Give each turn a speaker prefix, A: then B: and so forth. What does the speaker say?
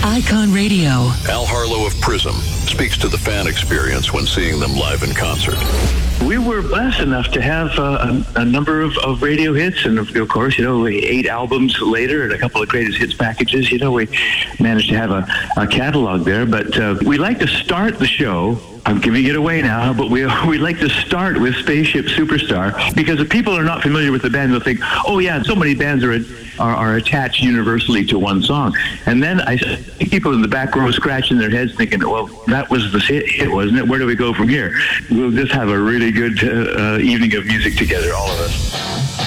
A: Icon Radio.
B: Al Harlow of Prism speaks to the fan experience when seeing them live in concert.
C: We were blessed enough to have a number of radio hits, and of course, 8 albums later and a couple of greatest hits packages. We managed to have a catalog there. But we like to start the show. I'm giving it away now, but we like to start with Spaceship Superstar, because if people are not familiar with the band, they'll think, oh yeah, so many bands are attached universally to one song. And then I see people in the back row scratching their heads thinking, well, that was the hit, wasn't it? Where do we go from here? We'll just have a really good evening of music together, all of us.